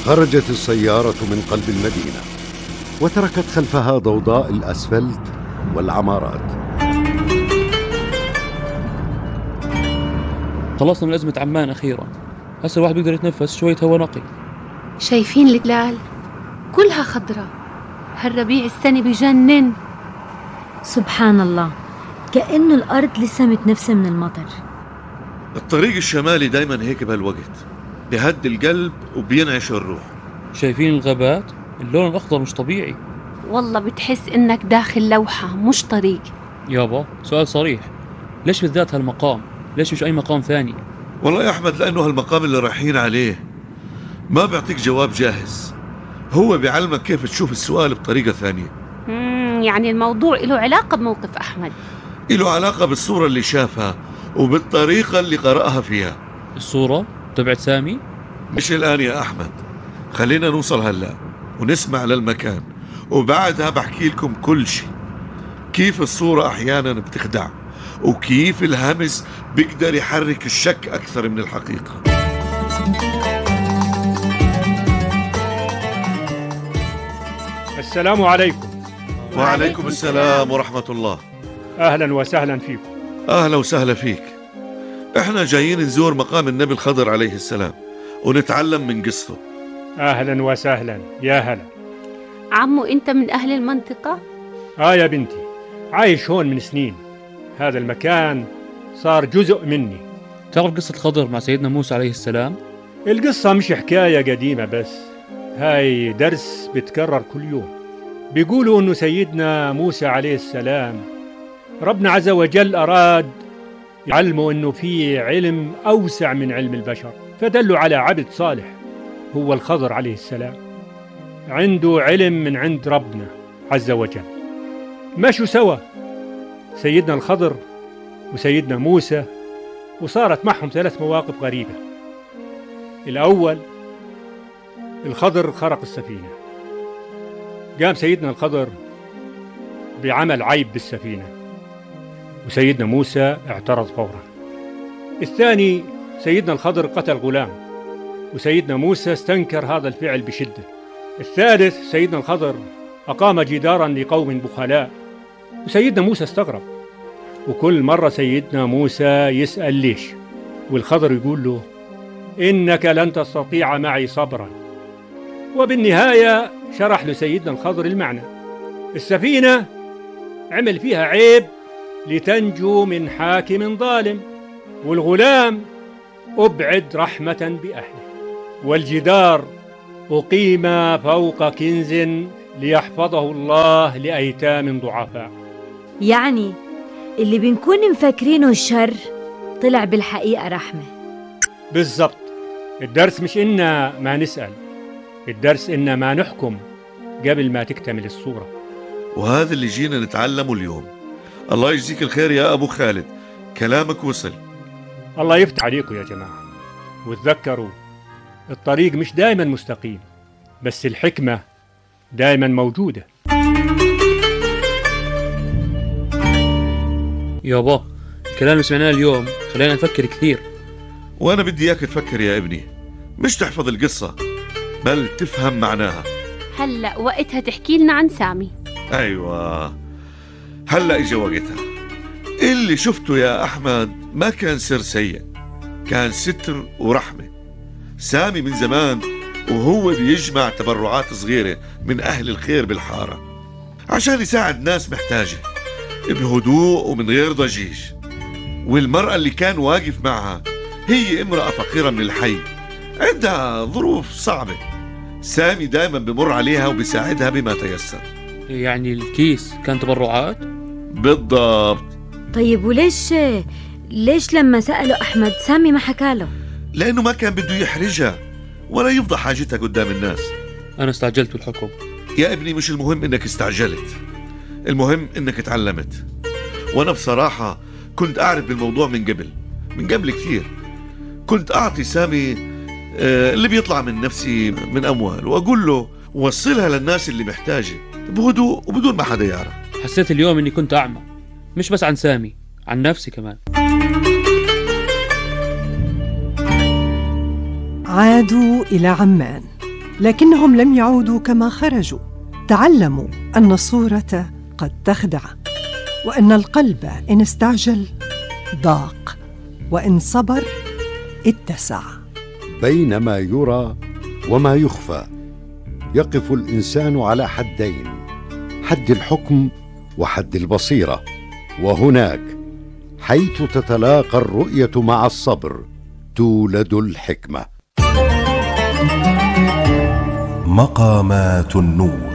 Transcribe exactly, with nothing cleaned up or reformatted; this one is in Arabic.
خرجت السيارة من قلب المدينة وتركت خلفها ضوضاء الأسفلت والعمارات. خلصنا من أزمة عمان أخيرا، هسه الواحد بيقدر يتنفس شوية هواء نقي. شايفين الجلال كلها خضرة، هالربيع السنة بجنن. سبحان الله، كأنه الأرض لسه متنفسة من المطر. الطريق الشمالي دايما هيك بهالوقت، بيهدي القلب وبينعش الروح. شايفين الغابات؟ اللون الأخضر مش طبيعي. والله بتحس إنك داخل لوحة مش طريق. يابا سؤال صريح، ليش بالذات هالمقام؟ ليش مش أي مقام ثاني؟ والله يا أحمد لأنه هالمقام اللي رايحين عليه ما بيعطيك جواب جاهز، هو بيعلمك كيف تشوف السؤال بطريقة ثانية. مم يعني الموضوع له علاقة بموقف أحمد، له علاقة بالصورة اللي شافها وبالطريقة اللي قرأها فيها. الصورة تبعت سامي؟ مش الآن يا أحمد، خلينا نوصل هلأ ونسمع للمكان وبعدها بحكي لكم كل شيء، كيف الصورة أحيانا بتخدع وكيف الهمس بيقدر يحرك الشك أكثر من الحقيقة. السلام عليكم. وعليكم السلام ورحمة الله. أهلا وسهلا فيكم. أهلا وسهلا فيك. إحنا جايين نزور مقام النبي الخضر عليه السلام ونتعلم من قصته. أهلا وسهلا، يا هلا. عمو أنت من أهل المنطقة؟ آه يا بنتي، عايش هون من سنين، هذا المكان صار جزء مني. تعرف قصة الخضر مع سيدنا موسى عليه السلام؟ القصة مش حكاية قديمة بس، هاي درس بتكرر كل يوم. بيقولوا أنه سيدنا موسى عليه السلام ربنا عز وجل أراد يعلمه أنه في علم أوسع من علم البشر، فدلوا على عبد صالح هو الخضر عليه السلام، عنده علم من عند ربنا عز وجل. مشوا سوا سيدنا الخضر وسيدنا موسى، وصارت معهم ثلاث مواقف غريبة. الأول، الخضر خرق السفينة، قام سيدنا الخضر بعمل عيب بالسفينة وسيدنا موسى اعترض فورا. الثاني، سيدنا الخضر قتل غلام وسيدنا موسى استنكر هذا الفعل بشدة. الثالث، سيدنا الخضر أقام جدارا لقوم بخلاء وسيدنا موسى استغرب، وكل مرة سيدنا موسى يسأل ليش، والخضر يقول له إنك لن تستطيع معي صبرا. وبالنهاية شرح له سيدنا الخضر المعنى، السفينة عمل فيها عيب لتنجو من حاكم ظالم، والغلام أبعد رحمة بأهله، والجدار أقيم فوق كنز ليحفظه الله لأيتام ضعفاء. يعني اللي بنكون مفكرينه الشر طلع بالحقيقة رحمة. بالضبط، الدرس مش إننا ما نسأل، الدرس إننا ما نحكم قبل ما تكتمل الصورة. وهذا اللي جينا نتعلمه اليوم. الله يجزيك الخير يا أبو خالد، كلامك وصل. الله يفتح عليكم يا جماعة، وتذكروا الطريق مش دايما مستقيم، بس الحكمة دايما موجودة. يابا الكلام اللي سمعناه اليوم خلينا نفكر كثير. وأنا بدي إياك تفكر يا ابني، مش تحفظ القصة بل تفهم معناها. هلأ وقتها تحكي لنا عن سامي. أيوة، هلأ إجا وقتها. اللي شفته يا أحمد ما كان سر سيء، كان ستر ورحمة. سامي من زمان وهو بيجمع تبرعات صغيرة من أهل الخير بالحارة عشان يساعد ناس محتاجة بهدوء ومن غير ضجيج. والمرأة اللي كان واقف معها هي امرأة فقيرة من الحي عندها ظروف صعبة، سامي دائما بمر عليها وبيساعدها بما تيسر. يعني الكيس كان تبرعات؟ بالضبط. طيب وليش ليش لما سأله أحمد سامي ما حكاله؟ لأنه ما كان بده يحرجها ولا يفضح حاجتها قدام الناس. أنا استعجلت بالحكم يا ابني، مش المهم إنك استعجلت، المهم إنك تعلمت. وأنا بصراحة كنت أعرف بالموضوع من قبل من قبل كثير. كنت أعطي سامي اللي بيطلع من نفسي من أموال وأقول له وصلها للناس اللي محتاجة بهدوء وبدون ما حدا يعرف. حسيت اليوم إني كنت أعمى، مش بس عن سامي، عن نفسي كمان. عادوا إلى عمان لكنهم لم يعودوا كما خرجوا. تعلموا أن الصورة قد تخدع، وأن القلب إن استعجل ضاق، وإن صبر اتسع. بين ما يرى وما يخفى يقف الإنسان على حدين، حد الحكم وحد البصيرة، وهناك حيث تتلاقى الرؤية مع الصبر تولد الحكمة. مقامات النور.